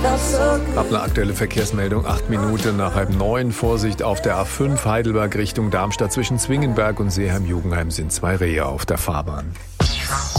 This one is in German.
Ab eine aktuelle Verkehrsmeldung, 8 Minuten nach 8:30. Vorsicht auf der A5 Heidelberg Richtung Darmstadt. Zwischen Zwingenberg und Seeheim-Jugenheim sind 2 Rehe auf der Fahrbahn.